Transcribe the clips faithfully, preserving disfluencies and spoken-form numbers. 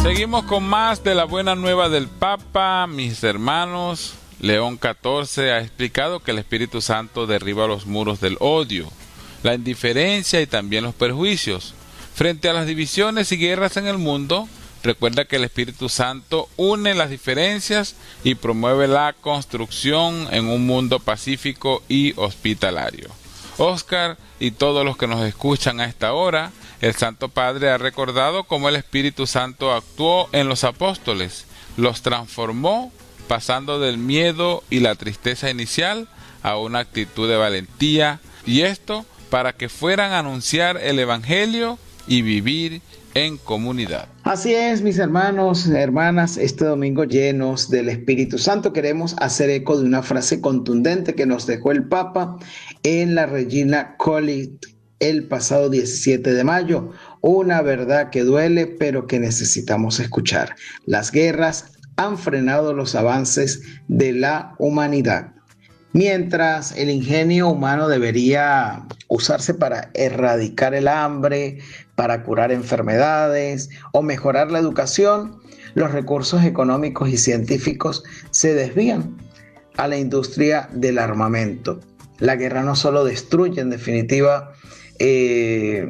Seguimos con más de la buena nueva del Papa, mis hermanos. León catorce ha explicado que el Espíritu Santo derriba los muros del odio, la indiferencia y también los perjuicios. Frente a las divisiones y guerras en el mundo, recuerda que el Espíritu Santo une las diferencias y promueve la construcción en un mundo pacífico y hospitalario. Oscar y todos los que nos escuchan a esta hora, el Santo Padre ha recordado cómo el Espíritu Santo actuó en los apóstoles, los transformó, pasando del miedo y la tristeza inicial a una actitud de valentía, y esto para que fueran a anunciar el Evangelio y vivir en comunidad. Así es, mis hermanos, hermanas, este domingo llenos del Espíritu Santo queremos hacer eco de una frase contundente que nos dejó el Papa en la Regina Coeli el pasado diecisiete de mayo, una verdad que duele pero que necesitamos escuchar. Las guerras han frenado los avances de la humanidad. Mientras el ingenio humano debería usarse para erradicar el hambre, para curar enfermedades o mejorar la educación, los recursos económicos y científicos se desvían a la industria del armamento. La guerra no solo destruye, en definitiva, eh,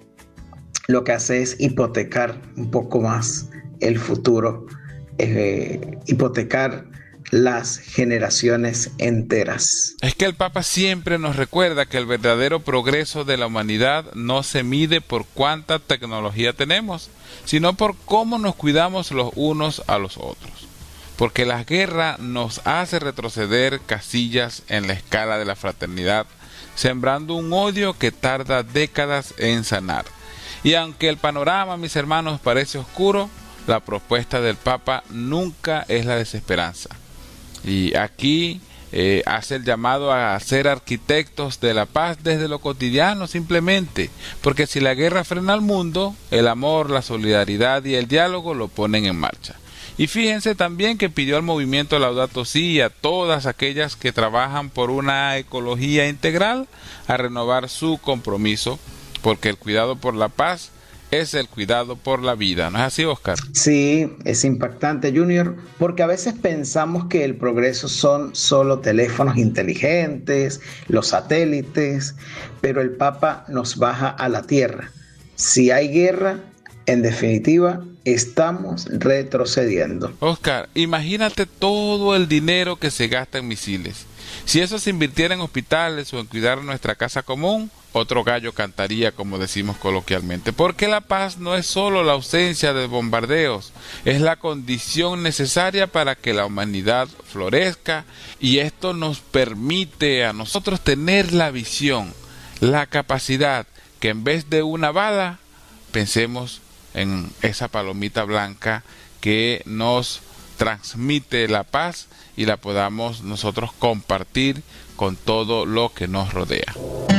lo que hace es hipotecar un poco más el futuro, eh, hipotecar las generaciones enteras. Es que el Papa siempre nos recuerda que el verdadero progreso de la humanidad no se mide por cuánta tecnología tenemos, sino por cómo nos cuidamos los unos a los otros. Porque la guerra nos hace retroceder casillas en la escala de la fraternidad, sembrando un odio que tarda décadas en sanar. Y aunque el panorama, mis hermanos, parece oscuro, la propuesta del Papa nunca es la desesperanza. Y aquí eh, hace el llamado a ser arquitectos de la paz desde lo cotidiano simplemente, porque si la guerra frena al mundo, el amor, la solidaridad y el diálogo lo ponen en marcha. Y fíjense también que pidió al movimiento Laudato Si y a todas aquellas que trabajan por una ecología integral a renovar su compromiso, porque el cuidado por la paz es el cuidado por la vida. ¿No es así, Oscar? Sí, es impactante, Junior, porque a veces pensamos que el progreso son solo teléfonos inteligentes, los satélites, pero el Papa nos baja a la tierra. Si hay guerra, en definitiva, estamos retrocediendo. Oscar, imagínate todo el dinero que se gasta en misiles. Si eso se invirtiera en hospitales o en cuidar nuestra casa común, otro gallo cantaría, como decimos coloquialmente, porque la paz no es solo la ausencia de bombardeos, es la condición necesaria para que la humanidad florezca, y esto nos permite a nosotros tener la visión, la capacidad, que en vez de una bala, pensemos en esa palomita blanca que nos transmite la paz y la podamos nosotros compartir con todo lo que nos rodea.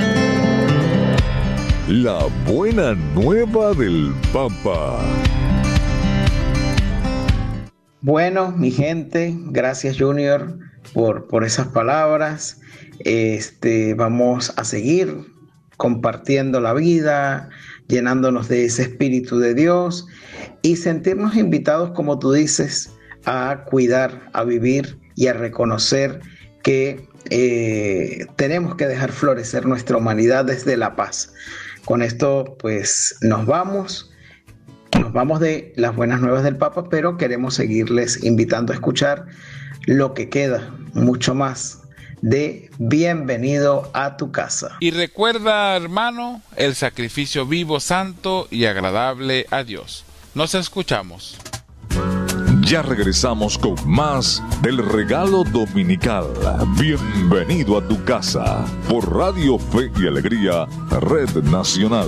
La buena nueva del Papa. Bueno, mi gente, gracias, Junior, por, por esas palabras. Este, vamos a seguir compartiendo la vida, llenándonos de ese Espíritu de Dios y sentirnos invitados, como tú dices, a cuidar, a vivir y a reconocer que eh, tenemos que dejar florecer nuestra humanidad desde la paz. Con esto, pues, nos vamos. Nos vamos de las buenas nuevas del Papa, pero queremos seguirles invitando a escuchar lo que queda, mucho más, de Bienvenido a tu casa. Y recuerda, hermano, el sacrificio vivo, santo y agradable a Dios. Nos escuchamos. Ya regresamos con más del regalo dominical. Bienvenido a tu casa por Radio Fe y Alegría, Red Nacional.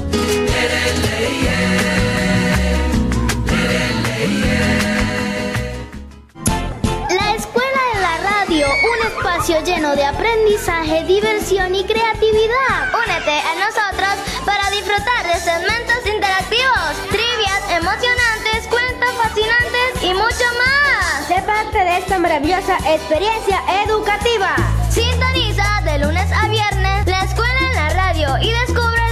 La Escuela de la Radio, un espacio lleno de aprendizaje, diversión y creatividad. Únete a nosotros para disfrutar de segmentos interactivos, trivias emocionantes, cuentos fascinantes y mucho más. Sé parte de esta maravillosa experiencia educativa. Sintoniza de lunes a viernes la Escuela en la Radio y descubre